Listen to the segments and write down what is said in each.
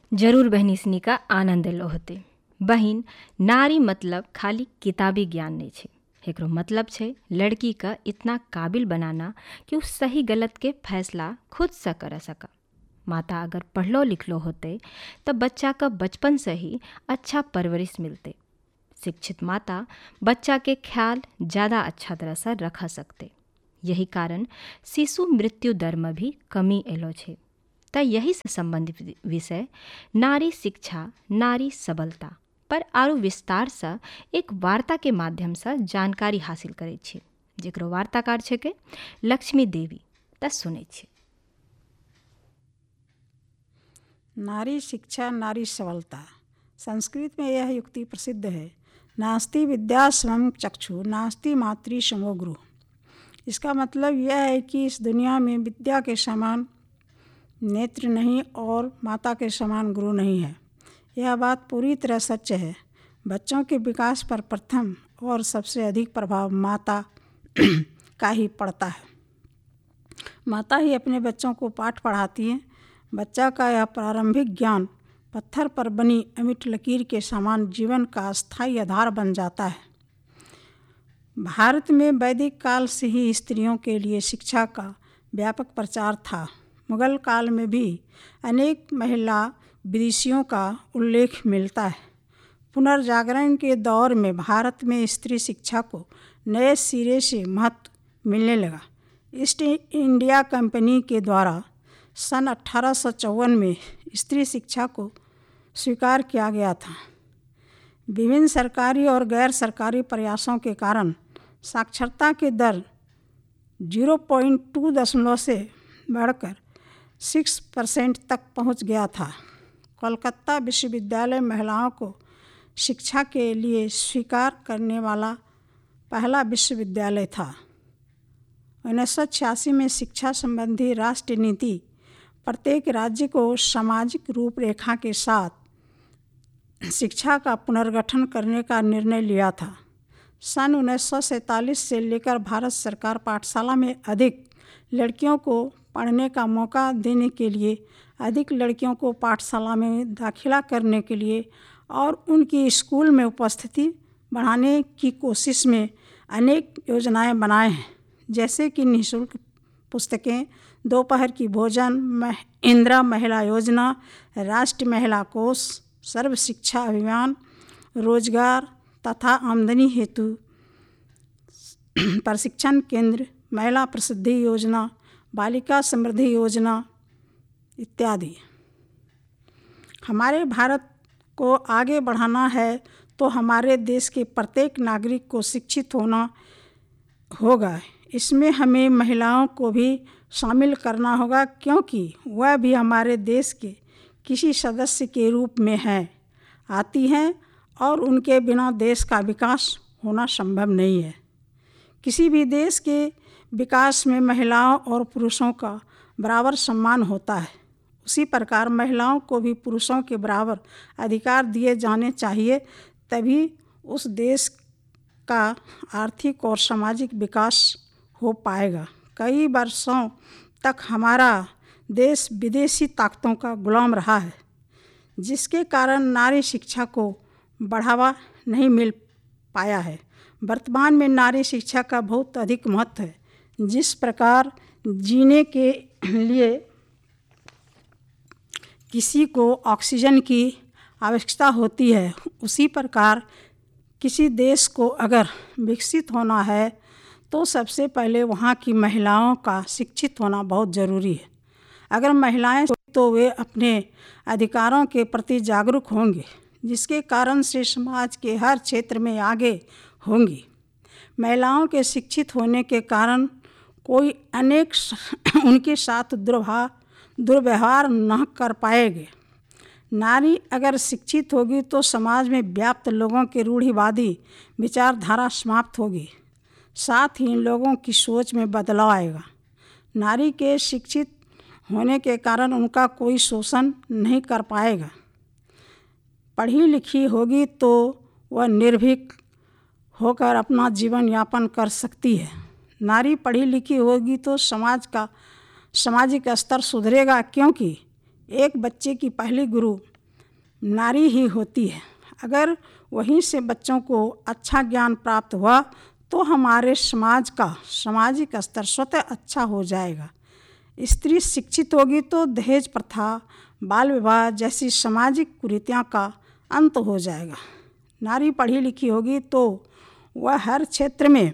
जरूर बहनी सनी का आनंद लो होते। बहिन, नारी मतलब खाली किताबी ज्ञान नहीं छे। एकरो मतलब छे लड़की का इतना काबिल बनाना कि वो सही गलत के फैसला खुद से कर सका। माता अगर पढ़लो लिखलो होते तो बच्चा का बचपन से ही अच्छा परवरिश मिलते। शिक्षित माता बच्चा के ख्याल ज़्यादा अच्छा तरह से रख सकते। यही कारण शिशु मृत्यु दर में भी कमी एलो छे। त यही से संबंधित विषय नारी शिक्षा नारी सबलता पर आरो विस्तार से एक वार्ता के माध्यम से जानकारी हासिल करे छे, जेकरो वार्ताकार छे के लक्ष्मी देवी। त सुने छे। नारी शिक्षा नारी सबलता। संस्कृत में यह युक्ति प्रसिद्ध है, नास्ति विद्या समं चक्षु नास्ति मातृ समो गुरु। इसका मतलब यह है कि इस दुनिया में विद्या के समान नेत्र नहीं और माता के समान गुरु नहीं है। यह बात पूरी तरह सच है। बच्चों के विकास पर प्रथम और सबसे अधिक प्रभाव माता का ही पड़ता है। माता ही अपने बच्चों को पाठ पढ़ाती है। बच्चा का यह प्रारंभिक ज्ञान पत्थर पर बनी अमिट लकीर के समान जीवन का स्थायी आधार बन जाता है। भारत में वैदिक काल से ही स्त्रियों के लिए शिक्षा का व्यापक प्रचार था। मुगल काल में भी अनेक महिला विदुषियों का उल्लेख मिलता है। पुनर्जागरण के दौर में भारत में स्त्री शिक्षा को नए सिरे से महत्व मिलने लगा। ईस्ट इंडिया कंपनी के द्वारा सन 1854 में स्त्री शिक्षा को स्वीकार किया गया था। विभिन्न सरकारी और गैर सरकारी प्रयासों के कारण साक्षरता की दर 0.2 से बढ़कर 6% तक पहुंच गया था। कोलकाता विश्वविद्यालय महिलाओं को शिक्षा के लिए स्वीकार करने वाला पहला विश्वविद्यालय था। 1986 में शिक्षा संबंधी राष्ट्रीय नीति प्रत्येक राज्य को सामाजिक रूपरेखा के साथ शिक्षा का पुनर्गठन करने का निर्णय लिया था। सन 1947 से लेकर भारत सरकार पाठशाला में अधिक लड़कियों को पढ़ने का मौका देने के लिए, अधिक लड़कियों को पाठशाला में दाखिला करने के लिए और उनकी स्कूल में उपस्थिति बढ़ाने की कोशिश में अनेक योजनाएं बनाए हैं, जैसे कि निःशुल्क पुस्तकें, दोपहर की भोजन, इंदिरा महिला योजना, राष्ट्रीय महिला कोष, सर्व शिक्षा अभियान, रोजगार तथा आमदनी हेतु प्रशिक्षण केंद्र, महिला प्रसिद्धि योजना, बालिका समृद्धि योजना इत्यादि। हमारे भारत को आगे बढ़ाना है तो हमारे देश के प्रत्येक नागरिक को शिक्षित होना होगा। इसमें हमें महिलाओं को भी शामिल करना होगा, क्योंकि वह भी हमारे देश के किसी सदस्य के रूप में आती हैं और उनके बिना देश का विकास होना संभव नहीं है। किसी भी देश के विकास में महिलाओं और पुरुषों का बराबर सम्मान होता है। उसी प्रकार महिलाओं को भी पुरुषों के बराबर अधिकार दिए जाने चाहिए, तभी उस देश का आर्थिक और सामाजिक विकास हो पाएगा। कई वर्षों तक हमारा देश विदेशी ताकतों का गुलाम रहा है, जिसके कारण नारी शिक्षा को बढ़ावा नहीं मिल पाया है। वर्तमान में नारी शिक्षा का बहुत अधिक महत्व है। जिस प्रकार जीने के लिए किसी को ऑक्सीजन की आवश्यकता होती है, उसी प्रकार किसी देश को अगर विकसित होना है तो सबसे पहले वहाँ की महिलाओं का शिक्षित होना बहुत ज़रूरी है। अगर महिलाएं तो वे अपने अधिकारों के प्रति जागरूक होंगे, जिसके कारण से समाज के हर क्षेत्र में आगे होंगी। महिलाओं के शिक्षित होने के कारण कोई अनेक उनके साथ दुर्व्यवहार न कर पाएंगे। नारी अगर शिक्षित होगी तो समाज में व्याप्त लोगों के रूढ़िवादी विचारधारा समाप्त होगी, साथ ही लोगों की सोच में बदलाव आएगा। नारी के शिक्षित होने के कारण उनका कोई शोषण नहीं कर पाएगा। पढ़ी लिखी होगी तो वह निर्भीक होकर अपना जीवन यापन कर सकती है। नारी पढ़ी लिखी होगी तो सामाजिक स्तर सुधरेगा, क्योंकि एक बच्चे की पहली गुरु नारी ही होती है। अगर वहीं से बच्चों को अच्छा ज्ञान प्राप्त हुआ तो हमारे समाज का सामाजिक स्तर स्वतः अच्छा हो जाएगा। स्त्री शिक्षित होगी तो दहेज प्रथा, बाल विवाह जैसी सामाजिक कुरीतियों का अंत हो जाएगा। नारी पढ़ी लिखी होगी तो वह हर क्षेत्र में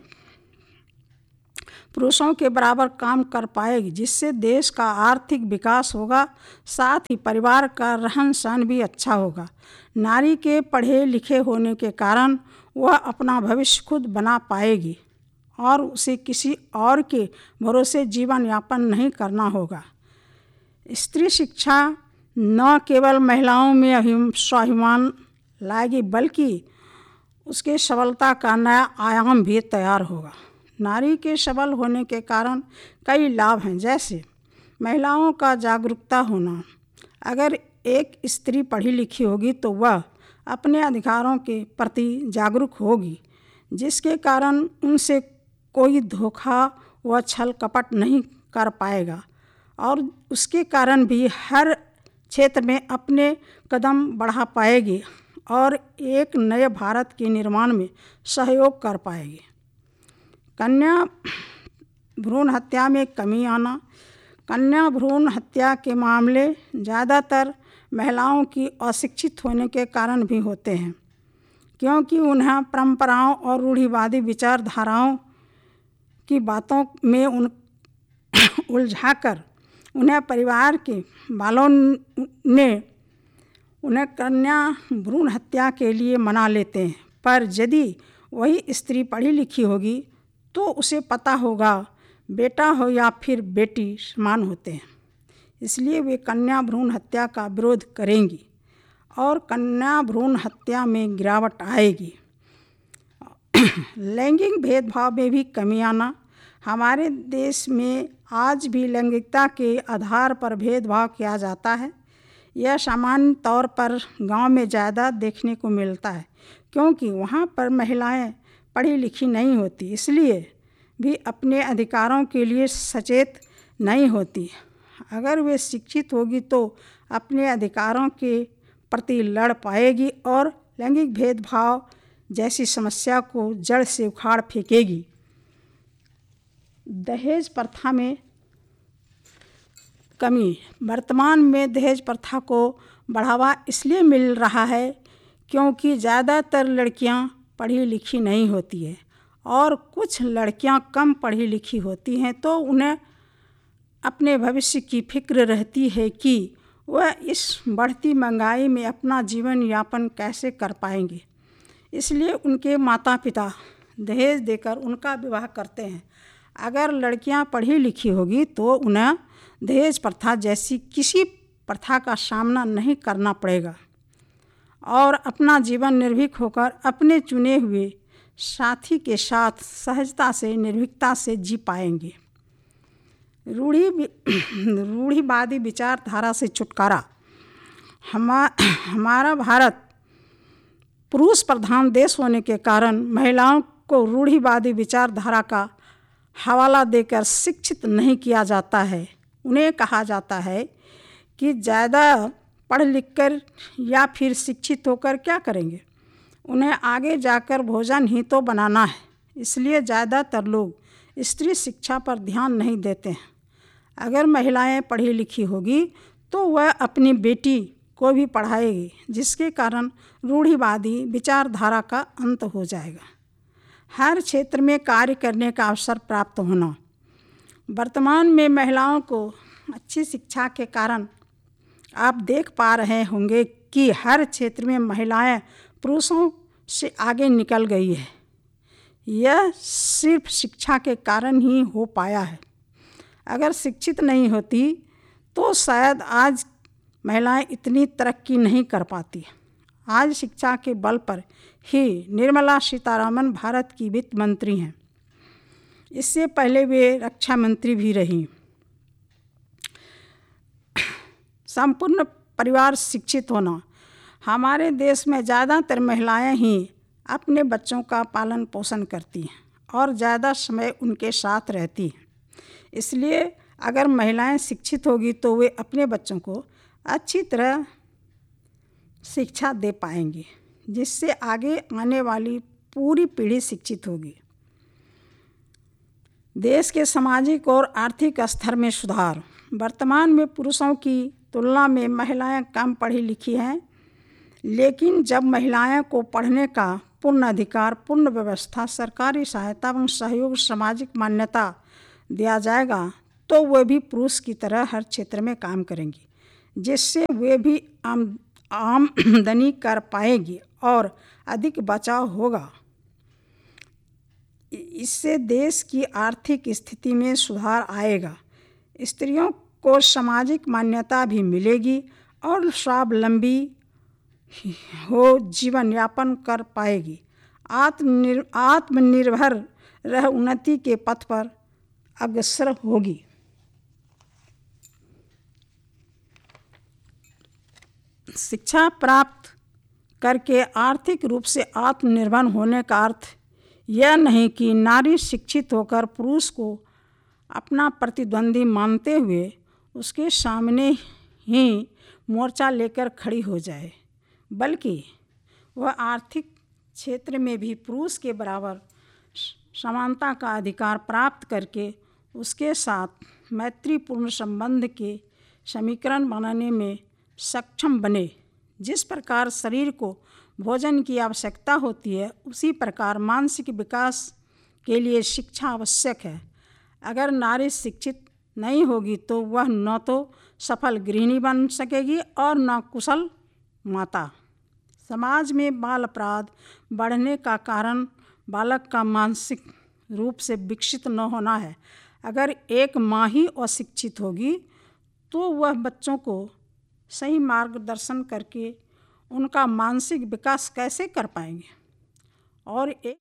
पुरुषों के बराबर काम कर पाएगी, जिससे देश का आर्थिक विकास होगा, साथ ही परिवार का रहन सहन भी अच्छा होगा। नारी के पढ़े लिखे होने के कारण वह अपना भविष्य खुद बना पाएगी और उसे किसी और के भरोसे जीवन यापन नहीं करना होगा। स्त्री शिक्षा न केवल महिलाओं में स्वाभिमान लाएगी बल्कि उसके सबलता का नया आयाम भी तैयार होगा। नारी के सबल होने के कारण कई लाभ हैं, जैसे महिलाओं का जागरूकता होना। अगर एक स्त्री पढ़ी लिखी होगी तो वह अपने अधिकारों के प्रति जागरूक होगी, जिसके कारण उनसे कोई धोखा व छल कपट नहीं कर पाएगा और उसके कारण भी हर क्षेत्र में अपने कदम बढ़ा पाएगी और एक नए भारत के निर्माण में सहयोग कर पाएगी। कन्या भ्रूण हत्या में कमी आना। कन्या भ्रूण हत्या के मामले ज़्यादातर महिलाओं की अशिक्षित होने के कारण भी होते हैं, क्योंकि उन्हें परंपराओं और रूढ़िवादी विचारधाराओं की बातों में उलझाकर उन्हें परिवार के वालों ने उन्हें कन्या भ्रूण हत्या के लिए मना लेते हैं। पर यदि वही स्त्री पढ़ी लिखी होगी तो उसे पता होगा बेटा हो या फिर बेटी समान होते हैं, इसलिए वे कन्या भ्रूण हत्या का विरोध करेंगी और कन्या भ्रूण हत्या में गिरावट आएगी। लैंगिक भेदभाव में भी कमी आना। हमारे देश में आज भी लैंगिकता के आधार पर भेदभाव किया जाता है। यह सामान्य तौर पर गांव में ज़्यादा देखने को मिलता है, क्योंकि वहां पर महिलाएं पढ़ी लिखी नहीं होती, इसलिए भी अपने अधिकारों के लिए सचेत नहीं होती। अगर वे शिक्षित होगी तो अपने अधिकारों के प्रति लड़ पाएगी और लैंगिक भेदभाव जैसी समस्या को जड़ से उखाड़ फेंकेगी। दहेज प्रथा में कमी। वर्तमान में दहेज प्रथा को बढ़ावा इसलिए मिल रहा है क्योंकि ज़्यादातर लड़कियां पढ़ी लिखी नहीं होती है और कुछ लड़कियां कम पढ़ी लिखी होती हैं, तो उन्हें अपने भविष्य की फिक्र रहती है कि वह इस बढ़ती महंगाई में अपना जीवन यापन कैसे कर पाएंगे। इसलिए उनके माता पिता दहेज देकर उनका विवाह करते हैं। अगर लड़कियां पढ़ी लिखी होगी तो उन्हें दहेज प्रथा जैसी किसी प्रथा का सामना नहीं करना पड़ेगा और अपना जीवन निर्भीक होकर अपने चुने हुए साथी के साथ सहजता से निर्भीकता से जी पाएंगे। रूढ़िवादी विचारधारा से छुटकारा। हमारा भारत पुरुष प्रधान देश होने के कारण महिलाओं को रूढ़िवादी विचारधारा का हवाला देकर शिक्षित नहीं किया जाता है। उन्हें कहा जाता है कि ज़्यादा पढ़ लिख कर या फिर शिक्षित होकर क्या करेंगे, उन्हें आगे जाकर भोजन ही तो बनाना है। इसलिए ज़्यादातर लोग स्त्री शिक्षा पर ध्यान नहीं देते हैं। अगर महिलाएं पढ़ी लिखी होगी तो वह अपनी बेटी को भी पढ़ाएगी, जिसके कारण रूढ़िवादी विचारधारा का अंत हो जाएगा। हर क्षेत्र में कार्य करने का अवसर प्राप्त होना। वर्तमान में महिलाओं को अच्छी शिक्षा के कारण आप देख पा रहे होंगे कि हर क्षेत्र में महिलाएं पुरुषों से आगे निकल गई है। यह सिर्फ शिक्षा के कारण ही हो पाया है। अगर शिक्षित नहीं होती तो शायद आज महिलाएं इतनी तरक्की नहीं कर पाती। आज शिक्षा के बल पर ही निर्मला सीतारमण भारत की वित्त मंत्री हैं। इससे पहले वे रक्षा मंत्री भी रहीं। संपूर्ण परिवार शिक्षित होना। हमारे देश में ज़्यादातर महिलाएं ही अपने बच्चों का पालन पोषण करती हैं और ज़्यादा समय उनके साथ रहती हैं। इसलिए अगर महिलाएं शिक्षित होगी तो वे अपने बच्चों को अच्छी तरह शिक्षा दे पाएंगे, जिससे आगे आने वाली पूरी पीढ़ी शिक्षित होगी। देश के सामाजिक और आर्थिक स्तर में सुधार। वर्तमान में पुरुषों की तुलना में महिलाएं कम पढ़ी लिखी हैं, लेकिन जब महिलाएं को पढ़ने का पूर्ण अधिकार, पूर्ण व्यवस्था, सरकारी सहायता एवं सहयोग, सामाजिक मान्यता दिया जाएगा तो वे भी पुरुष की तरह हर क्षेत्र में काम करेंगी, जिससे वे भी आमदनी कर पाएंगी और अधिक बचाव होगा। इससे देश की आर्थिक स्थिति में सुधार आएगा। स्त्रियों को सामाजिक मान्यता भी मिलेगी और स्वावलंबी हो जीवन यापन कर पाएगी। आत्मनिर्भर रह उन्नति के पथ पर अग्रसर होगी। शिक्षा प्राप्त करके आर्थिक रूप से आत्मनिर्भर होने का अर्थ यह नहीं कि नारी शिक्षित होकर पुरुष को अपना प्रतिद्वंदी मानते हुए उसके सामने ही मोर्चा लेकर खड़ी हो जाए, बल्कि वह आर्थिक क्षेत्र में भी पुरुष के बराबर समानता का अधिकार प्राप्त करके उसके साथ मैत्रीपूर्ण संबंध के समीकरण बनाने में सक्षम बने। जिस प्रकार शरीर को भोजन की आवश्यकता होती है, उसी प्रकार मानसिक विकास के लिए शिक्षा आवश्यक है। अगर नारी शिक्षित नहीं होगी तो वह न तो सफल गृहिणी बन सकेगी और न कुशल माता। समाज में बाल अपराध बढ़ने का कारण बालक का मानसिक रूप से विकसित न होना है। अगर एक माँ ही अशिक्षित होगी तो वह बच्चों को सही मार्गदर्शन करके उनका मानसिक विकास कैसे कर पाएंगे। और एक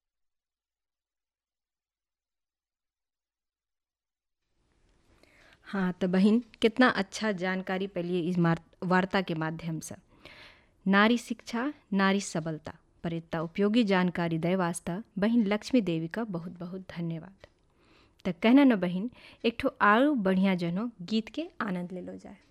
हाँ तो बहन, कितना अच्छा जानकारी पहले इस वार्ता के माध्यम से नारी शिक्षा, नारी सबलता पर इतना उपयोगी जानकारी दे वास्ता बहन लक्ष्मी देवी का बहुत बहुत धन्यवाद। तो कहना न बहन, एक ठो आरु बढ़िया जनो गीत के आनंद ले लो जाए।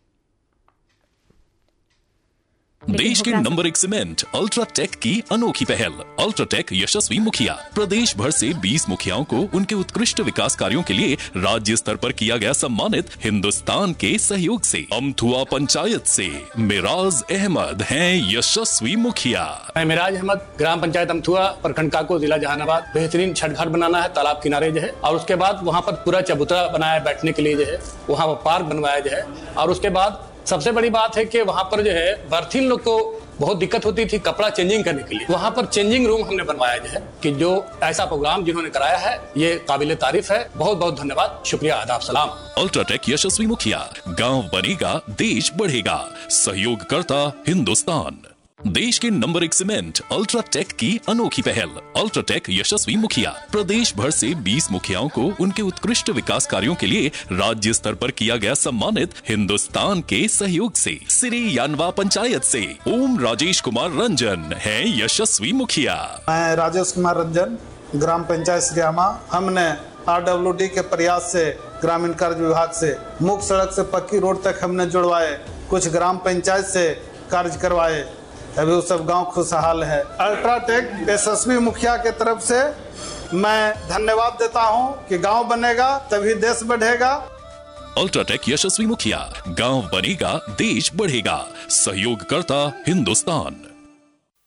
देश के नंबर 1 सीमेंट अल्ट्राटेक की अनोखी पहल। अल्ट्राटेक यशस्वी मुखिया प्रदेश भर से 20 मुखियाओं को उनके उत्कृष्ट विकास कार्यों के लिए राज्य स्तर पर किया गया सम्मानित। हिंदुस्तान के सहयोग से अमथुआ पंचायत से मिराज अहमद हैं यशस्वी मुखिया। मैं मिराज अहमद, ग्राम पंचायत अमथुआ, प्रखंड काको, जिला जहानाबाद। बेहतरीन छठ घर बनाना है तालाब किनारे जो है, और उसके बाद वहाँ पर पूरा चबूतरा बनाया है बैठने के लिए जो है, वहाँ पर पार्क बनवाया जो है। और उसके बाद सबसे बड़ी बात है कि वहाँ पर जो है बर्थिन लोग को बहुत दिक्कत होती थी कपड़ा चेंजिंग करने के लिए। वहाँ पर चेंजिंग रूम हमने बनवाया जो है, कि जो ऐसा प्रोग्राम जिन्होंने कराया है ये काबिले तारीफ है। बहुत बहुत धन्यवाद, शुक्रिया, आदाब, सलाम। अल्ट्राटेक यशस्वी मुखिया, गांव बनेगा देश बढ़ेगा, सहयोगकर्ता हिंदुस्तान। देश के नंबर 1 सीमेंट अल्ट्राटेक की अनोखी पहल। अल्ट्राटेक यशस्वी मुखिया प्रदेश भर से 20 मुखियाओं को उनके उत्कृष्ट विकास कार्यों के लिए राज्य स्तर पर किया गया सम्मानित। हिंदुस्तान के सहयोग से श्री यानवा पंचायत से ओम राजेश कुमार रंजन है यशस्वी मुखिया। मैं राजेश कुमार रंजन, ग्राम पंचायत श्रीयामा। हमने RWD के प्रयास से ग्रामीण कार्य विभाग से मुख्य सड़क से पक्की रोड तक हमने जुड़वाए, कुछ ग्राम पंचायत से कार्य करवाए। अभी वो सब गांव खुशहाल है। अल्ट्राटेक यशस्वी मुखिया के तरफ से मैं धन्यवाद देता हूं कि गांव बनेगा तभी देश बढ़ेगा। अल्ट्राटेक यशस्वी मुखिया, गांव बनेगा देश बढ़ेगा, सहयोगकर्ता हिंदुस्तान।